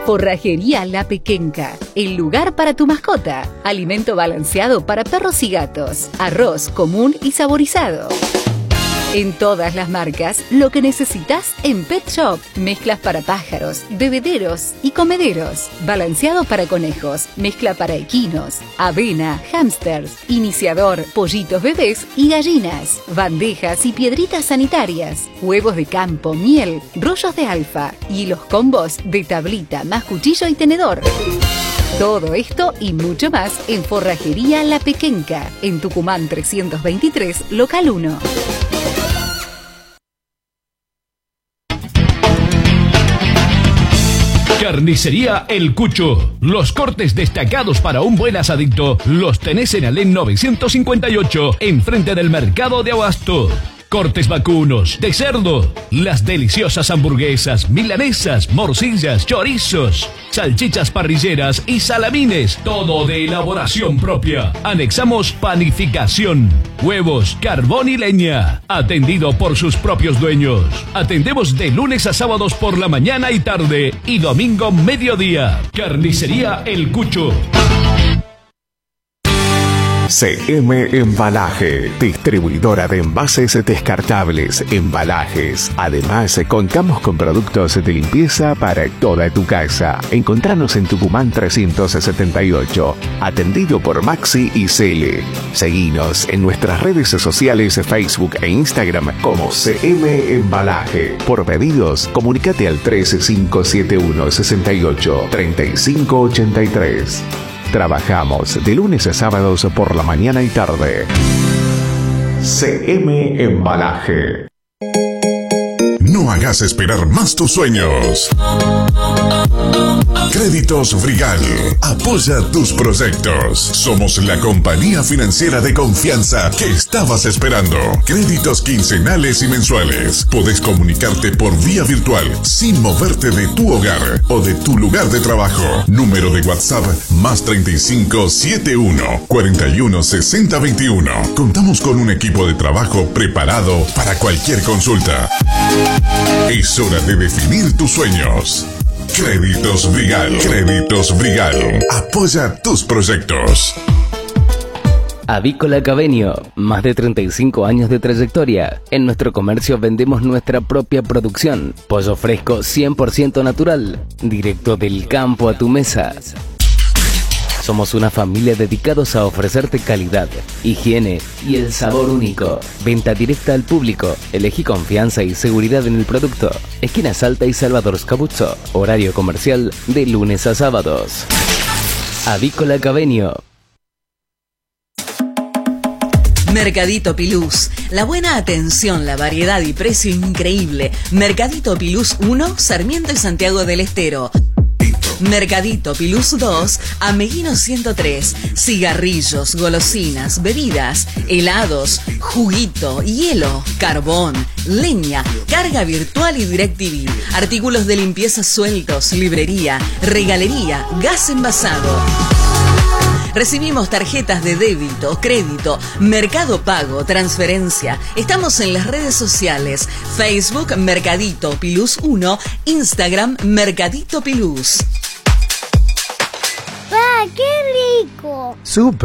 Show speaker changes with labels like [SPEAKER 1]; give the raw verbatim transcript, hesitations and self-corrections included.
[SPEAKER 1] Forrajería La Pequenca, el lugar para tu mascota. Alimento balanceado para perros y gatos. Arroz común y saborizado. En todas las marcas, lo que necesitas en Pet Shop. Mezclas para pájaros, bebederos y comederos. Balanceado para conejos, mezcla para equinos, avena, hámsters, iniciador, pollitos bebés y gallinas. Bandejas y piedritas sanitarias. Huevos de campo, miel, rollos de alfa y los combos de tablita más cuchillo y tenedor. Todo esto y mucho más en Forrajería La Pequenca, en Tucumán trescientos veintitrés, local uno.
[SPEAKER 2] Carnicería El Cucho. Los cortes destacados para un buen asadito los tenés en Alén novecientos cincuenta y ocho, enfrente del mercado de Abasto. Cortes vacunos, de cerdo, las deliciosas hamburguesas, milanesas, morcillas, chorizos, salchichas parrilleras y salamines, todo de elaboración propia. Anexamos panificación, huevos, carbón y leña, atendido por sus propios dueños. Atendemos de lunes a sábados por la mañana y tarde y domingo mediodía. Carnicería El Cucho.
[SPEAKER 3] C M Embalaje, distribuidora de envases descartables, embalajes. Además, contamos con productos de limpieza para toda tu casa. Encontranos en Tucumán trescientos setenta y ocho, atendido por Maxi y Cele. Seguinos en nuestras redes sociales Facebook e Instagram como C M Embalaje. Por pedidos, comunícate al tres cinco siete uno, seis ocho, tres cinco ocho tres. Trabajamos de lunes a sábados por la mañana y tarde. C M Embalaje.
[SPEAKER 4] No hagas esperar más tus sueños. Créditos Brigal. Apoya tus proyectos. Somos la compañía financiera de confianza que estabas esperando. Créditos quincenales y mensuales. Podés comunicarte por vía virtual sin moverte de tu hogar o de tu lugar de trabajo. Número de WhatsApp más treinta y cinco setenta y uno, cuarenta y uno, sesenta, veintiuno. Contamos con un equipo de trabajo preparado para cualquier consulta. Es hora de definir tus sueños. Créditos Brigal. Créditos Brigal. Apoya tus proyectos.
[SPEAKER 5] Avícola Cabenio, más de treinta y cinco años de trayectoria. En nuestro comercio vendemos nuestra propia producción. Pollo fresco cien por ciento natural, directo del campo a tu mesa. Somos una familia dedicados a ofrecerte calidad, higiene y el sabor único. Venta directa al público. Elegí confianza y seguridad en el producto. Esquina Salta y Salvador Scabuzzo. Horario comercial de lunes a sábados. Avícola Cabenio.
[SPEAKER 6] Mercadito Pilús. La buena atención, la variedad y precio increíble. Mercadito Pilús uno, Sarmiento y Santiago del Estero. Mercadito Pilús dos, Ameguino ciento tres. Cigarrillos, golosinas, bebidas, helados, juguito, hielo, carbón, leña, carga virtual y DirecTV. Artículos de limpieza sueltos, librería, regalería, gas envasado. Recibimos tarjetas de débito, crédito, mercado pago, transferencia. Estamos en las redes sociales. Facebook Mercadito Pilús uno, Instagram Mercadito Pilús.
[SPEAKER 7] ¡Ah, qué rico!
[SPEAKER 3] Súper.